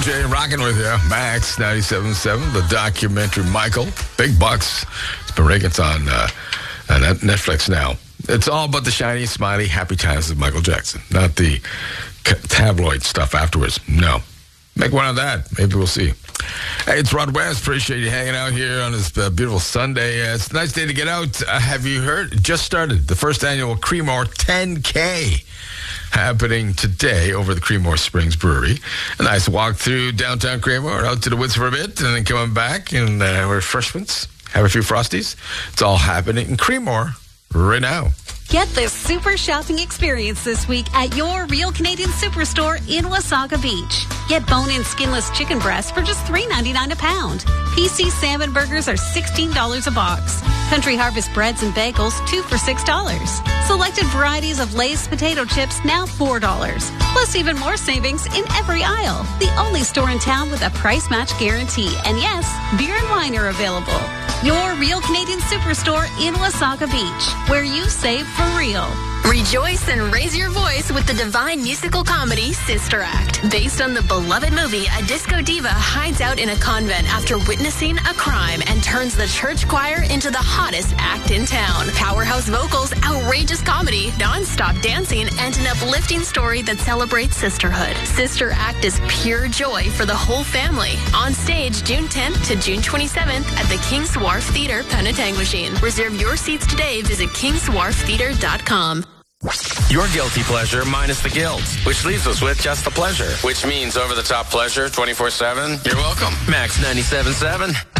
Jay rocking with you. Max 97.7, the documentary Michael, Big Bucks. It's been raking on Netflix now. It's all about the shiny, smiley, happy times of Michael Jackson, not the tabloid stuff afterwards. No. Make one of that. Maybe we'll see. Hey, it's Rod West. Appreciate you hanging out here on this beautiful Sunday. It's a nice day to get out. Have you heard? It just started the first annual Creemore 10K. Happening today over the Creemore Springs Brewery. A nice walk through downtown Creemore, out to the woods for a bit, and then coming back and refreshments, have a few Frosties. It's all happening in Creemore right now. Get this super shopping experience this week at your Real Canadian Superstore in Wasaga Beach. Get bone-in skinless chicken breasts for just $3.99 a pound. PC salmon burgers are $16 a box. Country Harvest breads and bagels, 2 for $6. Selected varieties of Lay's potato chips, now $4. Plus even more savings in every aisle. The only store in town with a price match guarantee. And yes, beer and wine are available. Your Real Canadian Superstore in Wasaga Beach, where you save for real. Rejoice and raise your voice with the divine musical comedy Sister Act. Based on the beloved movie, a disco diva hides out in a convent after witnessing a crime and turns the church choir into the hottest act in town. Powerhouse vocals, outrageous comedy, non-stop dancing, and an uplifting story that celebrates sisterhood. Sister Act is pure joy for the whole family. On stage June 10th to June 27th at the King's Wharf Theatre, Penetanguishene. Reserve your seats today. Visit kingswharftheatre.com. Your guilty pleasure minus the guilt, which leaves us with just the pleasure, which means over-the-top pleasure 24/7. You're welcome. Max 97.7.